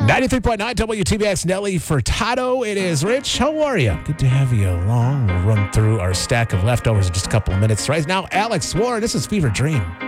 93.9 WTBX Nelly Furtado. It is Rich. How are you? Good to have you along. We'll run through our stack of leftovers in just a couple of minutes. Right now, Alex Warren, this is Fever Dream.